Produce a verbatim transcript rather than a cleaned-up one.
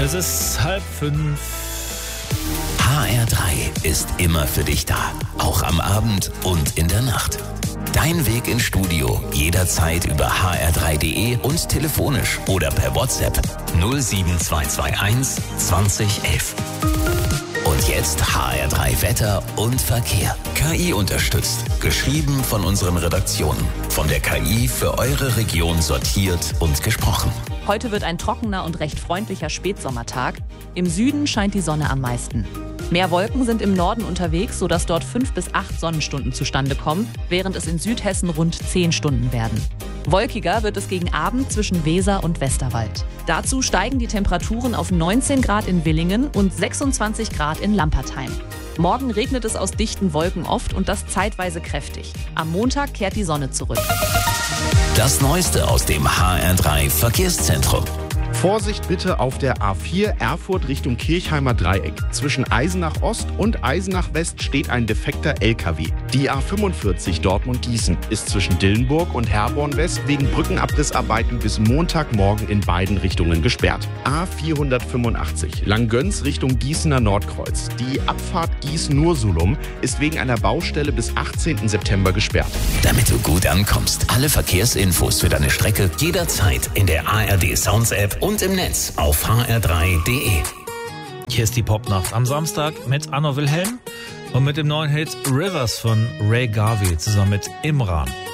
Es ist halb fünf. H R drei ist immer für dich da, auch am Abend und in der Nacht. Dein Weg ins Studio jederzeit über h r drei punkt d e und telefonisch oder per WhatsApp null sieben zwei zwei eins zwanzig elf. Und jetzt H R drei Wetter und Verkehr. K I unterstützt. Geschrieben von unseren Redaktionen. Von der K I für eure Region sortiert und gesprochen. Heute wird ein trockener und recht freundlicher Spätsommertag. Im Süden scheint die Sonne am meisten. Mehr Wolken sind im Norden unterwegs, sodass dort fünf bis acht Sonnenstunden zustande kommen, während es in Südhessen rund zehn Stunden werden. Wolkiger wird es gegen Abend zwischen Weser und Westerwald. Dazu steigen die Temperaturen auf neunzehn Grad in Willingen und sechsundzwanzig Grad in Lampertheim. Morgen regnet es aus dichten Wolken oft und das zeitweise kräftig. Am Montag kehrt die Sonne zurück. Das Neueste aus dem H R drei Verkehrszentrum. Vorsicht bitte auf der A vier Erfurt Richtung Kirchheimer Dreieck. Zwischen Eisenach Ost und Eisenach West steht ein defekter L K W. Die A fünfundvierzig Dortmund-Gießen ist zwischen Dillenburg und Herborn West wegen Brückenabrissarbeiten bis Montagmorgen in beiden Richtungen gesperrt. A vierhundertfünfundachtzig Langgöns Richtung Gießener Nordkreuz. Die Abfahrt Gießen-Nursulum ist wegen einer Baustelle bis achtzehnten September gesperrt. Damit du gut ankommst, alle Verkehrsinfos für deine Strecke jederzeit in der A R D Sounds App und im Netz auf h r drei punkt d e. Hier ist die Popnacht am Samstag mit Anno Wilhelm und mit dem neuen Hit Rivers von Ray Garvey zusammen mit Imran.